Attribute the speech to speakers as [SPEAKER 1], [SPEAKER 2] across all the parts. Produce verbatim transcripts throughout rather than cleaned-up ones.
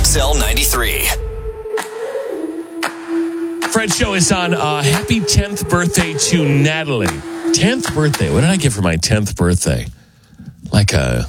[SPEAKER 1] X L ninety-three.
[SPEAKER 2] Fred Show is on. Uh, happy tenth birthday to Natalie. tenth birthday. What did I get for my tenth birthday? Like a,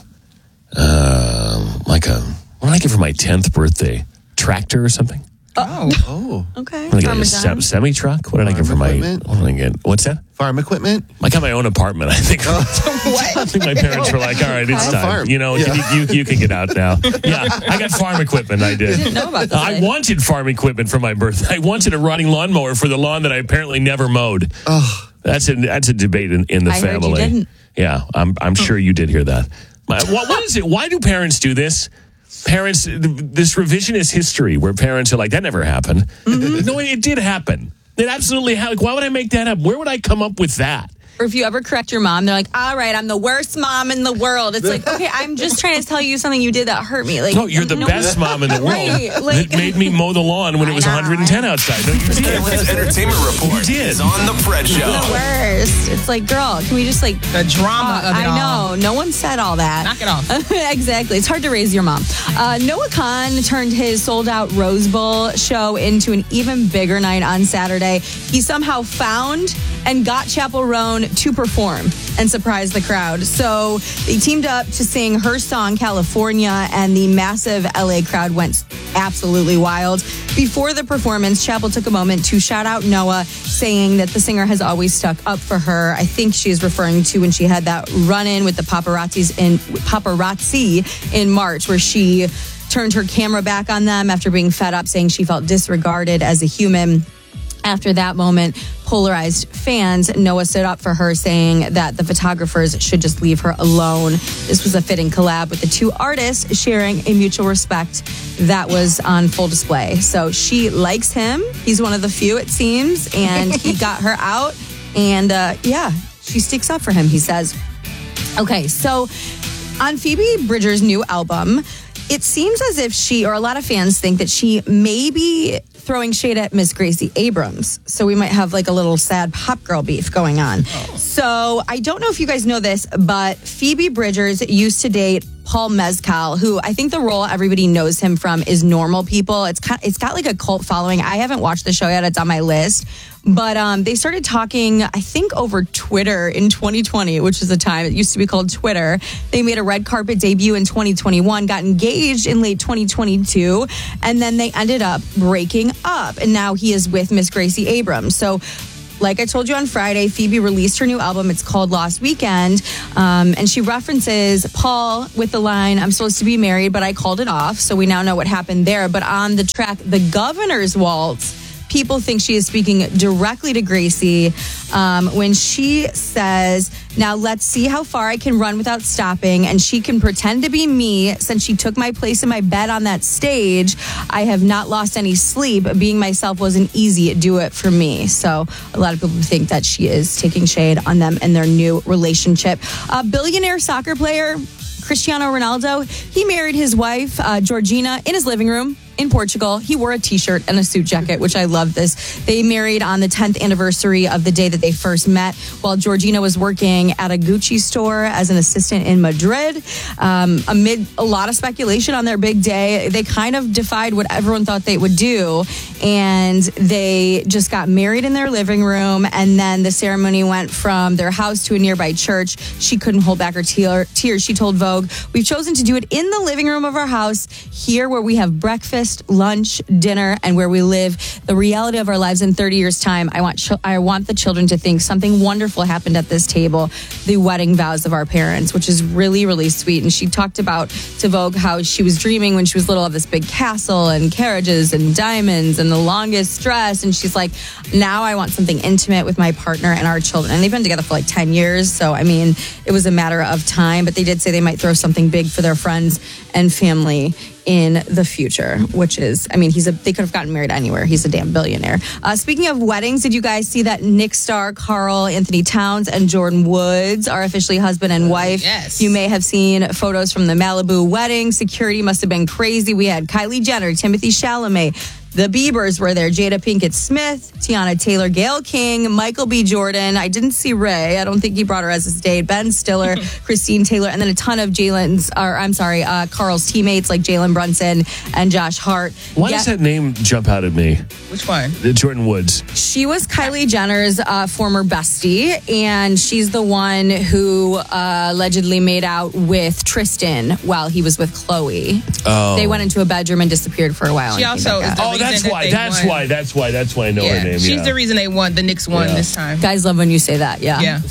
[SPEAKER 2] uh, like a, what did I get for my tenth birthday? Tractor or something?
[SPEAKER 3] Oh. Oh.
[SPEAKER 4] Okay.
[SPEAKER 2] What did I get? A sem- semi truck? What did Farm I get for
[SPEAKER 3] equipment?
[SPEAKER 2] my, what did I get? What's that?
[SPEAKER 3] Farm equipment?
[SPEAKER 2] I got my own apartment, I think.
[SPEAKER 3] Oh.
[SPEAKER 2] I think my parents were like, all right, it's
[SPEAKER 3] A
[SPEAKER 2] time.
[SPEAKER 3] farm.
[SPEAKER 2] You know,
[SPEAKER 3] Yeah.
[SPEAKER 2] you, you, you can get out now. Yeah, I got farm equipment, I did.
[SPEAKER 4] Didn't know about this.
[SPEAKER 2] I wanted farm equipment for my birthday. I wanted a running lawnmower for the lawn that I apparently never mowed.
[SPEAKER 3] Oh.
[SPEAKER 2] That's a, that's a debate in, in the
[SPEAKER 4] I heard
[SPEAKER 2] family.
[SPEAKER 4] you didn't.
[SPEAKER 2] Yeah, I'm, I'm sure you did hear that. My- What, what is it? Why do parents do this? Parents, this revisionist history where parents are like, that never happened.
[SPEAKER 4] Mm-hmm.
[SPEAKER 2] No, it did happen. It absolutely happened. Why would I make that up? Where would I come up with that?
[SPEAKER 4] Or if you ever correct your mom, they're like, all right, I'm the worst mom in the world. It's like, okay, I'm just trying to tell you something you did that hurt me. Like,
[SPEAKER 2] No, you're the
[SPEAKER 4] no-
[SPEAKER 2] best mom in the world.
[SPEAKER 4] Right, like-
[SPEAKER 2] that made me mow the lawn when it was
[SPEAKER 4] I know.
[SPEAKER 2] one hundred ten outside. No, you did.
[SPEAKER 1] This entertainment report
[SPEAKER 2] You did.
[SPEAKER 1] is on the Fred
[SPEAKER 4] the
[SPEAKER 1] Show.
[SPEAKER 4] worst. It's like, girl, can we just like
[SPEAKER 5] The drama
[SPEAKER 4] talk?
[SPEAKER 5] of it
[SPEAKER 4] I
[SPEAKER 5] all.
[SPEAKER 4] know. No one said all that.
[SPEAKER 5] Knock it off.
[SPEAKER 4] Exactly. It's hard to raise your mom. Uh, Noah Khan turned his sold-out Rose Bowl show into an even bigger night on Saturday. He somehow found and got Chappell Roan to perform and surprise the crowd. So they teamed up to sing her song, California, and the massive L A crowd went absolutely wild. Before the performance, Chappell took a moment to shout out Noah, saying that the singer has always stuck up for her. I think she's referring to when she had that run-in with the paparazzis in paparazzi in March, where she turned her camera back on them after being fed up, saying she felt disregarded as a human. After that moment, polarized fans, Noah stood up for her, saying that the photographers should just leave her alone. This was a fitting collab with the two artists sharing a mutual respect that was on full display. So she likes him. He's one of the few, it seems, and he got her out. And uh, yeah, she sticks up for him, he says. Okay, so on Phoebe Bridgers' new album, it seems as if she, or a lot of fans think that she may be throwing shade at Miss Gracie Abrams. So we might have like a little sad pop girl beef going on. Oh. So I don't know if you guys know this, but Phoebe Bridgers used to date Paul Mescal, who I think the role everybody knows him from is Normal People. It's kind, it's got like a cult following. I haven't watched the show yet. It's on my list. But um, they started talking, I think, over Twitter in twenty twenty, which is a time it used to be called Twitter. They made a red carpet debut in twenty twenty-one, got engaged in late twenty twenty-two, and then they ended up breaking up. And now he is with Miss Gracie Abrams. So like I told you on Friday, Phoebe released her new album. It's called Lost Weekend. Um, and she references Paul with the line, I'm supposed to be married, but I called it off. So we now know what happened there. But on the track, The Governor's Waltz, people think she is speaking directly to Gracie um, when she says, now let's see how far I can run without stopping. And she can pretend to be me since she took my place in my bed on that stage. I have not lost any sleep. Being myself wasn't easy. Do it for me. So a lot of people think that she is taking shade on them and their new relationship. A billionaire soccer player, Cristiano Ronaldo, he married his wife, uh, Georgina, in his living room in Portugal. He wore a t-shirt and a suit jacket, which I love this. They married on the tenth anniversary of the day that they first met, while Georgina was working at a Gucci store as an assistant in Madrid. Um, amid a lot of speculation on their big day, they kind of defied what everyone thought they would do, and they just got married in their living room, and then the ceremony went from their house to a nearby church. She couldn't hold back her tear- tears. She told Vogue, "We've chosen to do it in the living room of our house, here where we have breakfast, lunch, dinner, and where we live the reality of our lives in thirty years time. I want ch- I want the children to think something wonderful happened at this table, the wedding vows of our parents," which is really, really sweet. And she talked about to Vogue how she was dreaming when she was little of this big castle and carriages and diamonds and the longest dress. And she's like, now I want something intimate with my partner and our children. And they've been together for like ten years. So, I mean, it was a matter of time. But they did say they might throw something big for their friends and family in the future, which is, I mean, he's a, they could have gotten married anywhere. He's a damn billionaire. Uh, speaking of weddings, did you guys see that Nick star Carl Anthony Towns and Jordan Woods are officially husband and wife?
[SPEAKER 5] Yes.
[SPEAKER 4] You may have seen photos from the Malibu wedding. Security must have been crazy. We had Kylie Jenner, Timothy Chalamet, The Biebers were there. Jada Pinkett Smith, Tiana Taylor, Gayle King, Michael B. Jordan. I didn't see Ray. I don't think he brought her as his date. Ben Stiller, Christine Taylor, and then a ton of Jalen's, or I'm sorry, uh, Carl's teammates like Jalen Brunson and Josh Hart.
[SPEAKER 2] Why
[SPEAKER 4] Yeah,
[SPEAKER 2] does that name jump out at me?
[SPEAKER 5] Which one?
[SPEAKER 2] The Jordan Woods.
[SPEAKER 4] She was Kylie Jenner's uh, former bestie, and she's the one who uh, allegedly made out with Tristan while he was with Khloe.
[SPEAKER 2] Oh.
[SPEAKER 4] They went into a bedroom and disappeared for a while.
[SPEAKER 5] She
[SPEAKER 4] and came
[SPEAKER 5] also
[SPEAKER 4] back
[SPEAKER 5] is
[SPEAKER 4] out.
[SPEAKER 5] the
[SPEAKER 2] Oh, that's
[SPEAKER 5] reason that
[SPEAKER 2] why.
[SPEAKER 5] they
[SPEAKER 2] That's
[SPEAKER 5] won.
[SPEAKER 2] why. That's why. That's why I know
[SPEAKER 5] Yeah,
[SPEAKER 2] her name.
[SPEAKER 5] she's
[SPEAKER 2] yeah.
[SPEAKER 5] the reason they won. The Knicks won
[SPEAKER 2] Yeah.
[SPEAKER 5] this time.
[SPEAKER 4] Guys love when you say that. Yeah.
[SPEAKER 5] Yeah,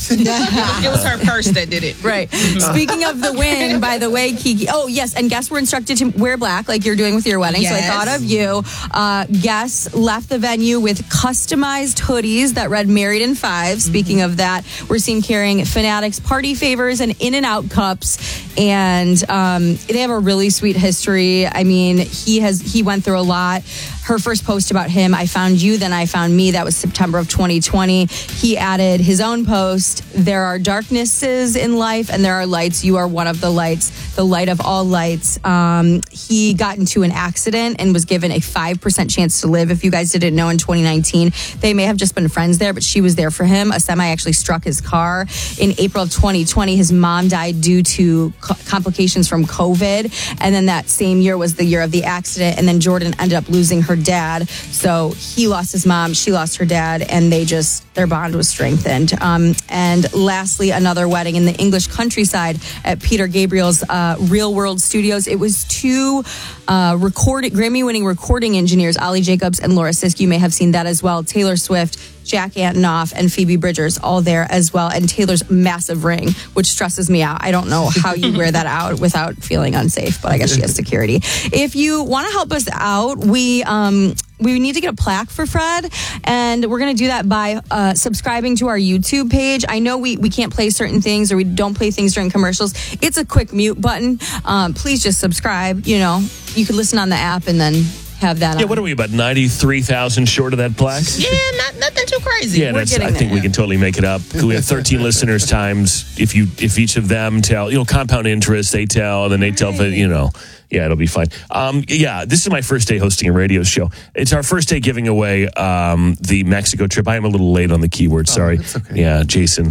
[SPEAKER 5] it was her purse that did it.
[SPEAKER 4] Right. Speaking of the win, by the way, Kiki. Oh, yes. And guests were instructed to wear black like you're doing with your wedding. So I
[SPEAKER 5] Yes.
[SPEAKER 4] thought of you. Uh, guests left the venue with customized hoodies that read Married in Five. Speaking of that, we're seen carrying Fanatics party favors and In-N-Out cups. And um, they have a really sweet history. I mean, he has he went through a lot. Her first post about him, I found you, then I found me. That was September of twenty twenty. He added his own post. There are darknesses in life and there are lights. You are one of the lights, the light of all lights. Um, he got into an accident and was given a five percent chance to live. If you guys didn't know, in twenty nineteen, they may have just been friends there, but she was there for him. A semi actually struck his car. In April of twenty twenty, his mom died due to co- complications from COVID. And then that same year was the year of the accident. And then Jordan ended up losing her dad. So he lost his mom, she lost her dad, and they just, their bond was strengthened. Um, and lastly, another wedding in the English countryside at Peter Gabriel's uh, Real World Studios. It was two uh, recording, Grammy-winning recording engineers, Ollie Jacobs and Laura Sisk. You may have seen that as well. Taylor Swift, Jack Antonoff, and Phoebe Bridgers all there as well. And Taylor's massive ring, which stresses me out. I don't know how you wear that out without feeling unsafe, but I guess she has security. If you want to help us out, we um, we need to get a plaque for Fred, and we're going to do that by uh, subscribing to our YouTube page. I know we, we can't play certain things, or we don't play things during commercials. It's a quick mute button. Um, please just subscribe. You know, you could listen on the app and then have that
[SPEAKER 2] Yeah,
[SPEAKER 4] on.
[SPEAKER 2] what are we, about ninety-three thousand short of that plaque?
[SPEAKER 5] Yeah, not nothing too crazy.
[SPEAKER 2] Yeah,
[SPEAKER 4] We're
[SPEAKER 2] that's,
[SPEAKER 4] getting
[SPEAKER 2] I think
[SPEAKER 4] there.
[SPEAKER 2] we can totally make it up. We have thirteen listeners times, if you if each of them tell, you know, compound interest, they tell, and then they tell, you know, yeah, it'll be fine. Um, yeah, this is my first day hosting a radio show. It's our first day giving away um, the Mexico trip. I am a little late on the keyword, sorry.
[SPEAKER 3] that's okay.
[SPEAKER 2] Yeah, Jason,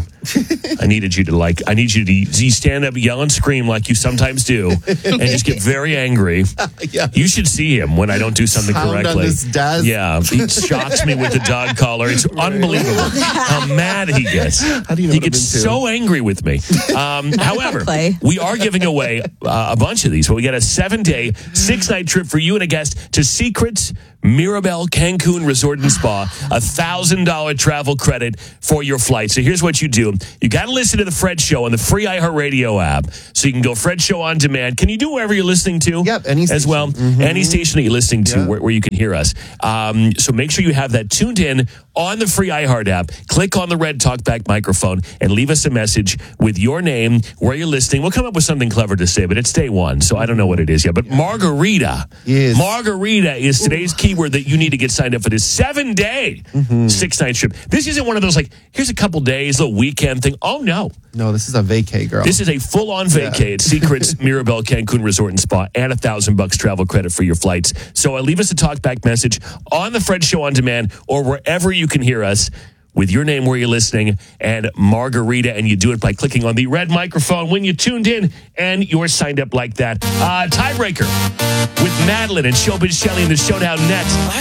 [SPEAKER 2] I needed you to like, I need you to you stand up, yell and scream like you sometimes do, and just get very angry.
[SPEAKER 3] Yeah.
[SPEAKER 2] You should see him when I don't do something
[SPEAKER 3] Pound on
[SPEAKER 2] correctly.
[SPEAKER 3] this desk.
[SPEAKER 2] Yeah, he shocks me with the dog collar. It's unbelievable how mad he gets.
[SPEAKER 3] How do you know
[SPEAKER 2] he
[SPEAKER 3] what I've
[SPEAKER 2] gets
[SPEAKER 3] been to?
[SPEAKER 2] so angry with me. Um, however,
[SPEAKER 4] play.
[SPEAKER 2] we are giving away uh, a bunch of these. But we got a seven-day, six-night trip for you and a guest to Secrets Mirabel Cancun Resort and Spa, a thousand dollar travel credit for your flight. So here's what you do: you got to listen to the Fred Show on the free iHeartRadio app, so you can go Fred Show on demand. Can you do wherever you're listening to?
[SPEAKER 3] Yep, any
[SPEAKER 2] as
[SPEAKER 3] station.
[SPEAKER 2] well,
[SPEAKER 3] Mhm.
[SPEAKER 2] any station that you're listening to
[SPEAKER 3] Yeah.
[SPEAKER 2] where, where you can hear us. Um, so make sure you have that tuned in on the free iHeart app. Click on the red talkback microphone and leave us a message with your name, where you're listening. We'll come up with something clever to say, but it's day one, so I don't know what it is yet. But margarita,
[SPEAKER 3] Yes.
[SPEAKER 2] margarita is today's keyword that you need to get signed up for this seven-day, six-night trip. This isn't one of those like, here's a couple days, a weekend thing. Oh no,
[SPEAKER 3] No, this is a vacay, girl.
[SPEAKER 2] this is a full-on vacay at Secrets Mirabel Cancun Resort and Spa, and a thousand bucks travel credit for your flights. So uh, leave us a talkback message on the Fred Show on demand, or wherever you can hear us, with your name, where you're listening, and margarita, and you do it by clicking on the red microphone when you tuned in, and you're signed up like that. Uh, tiebreaker with Madeline and Showbiz Shelley in the Showdown next.